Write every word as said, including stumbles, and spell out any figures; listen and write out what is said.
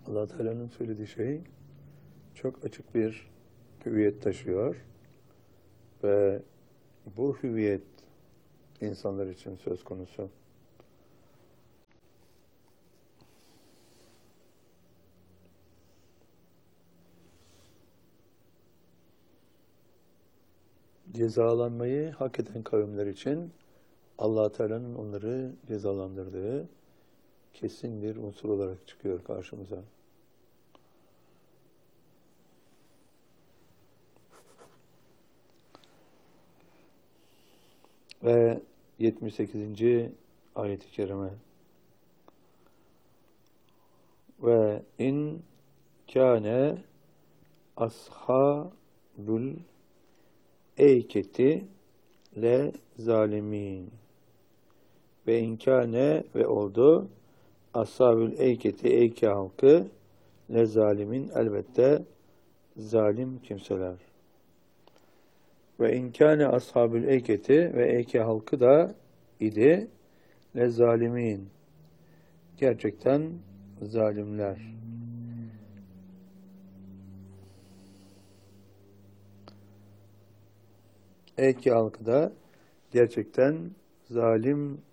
Allah Teala'nın söylediği şey çok açık bir hüviyet taşıyor ve bu hüviyet insanlar için söz konusu. Cezalanmayı hak eden kavimler için Allah Teala'nın onları cezalandırdığı kesin bir unsur olarak çıkıyor karşımıza. Ve yetmiş sekizinci ayet-i kerime ve in kâne ashabul eyketi le zalimin ve inkâne ve oldu ashabul eyketi eyke halkı le zalimin elbette zalim kimseler. Ve inkâne ashabul eyketi ve eyke halkı da idi le zalimin gerçekten zalimler. Eyke halkı da gerçekten zalim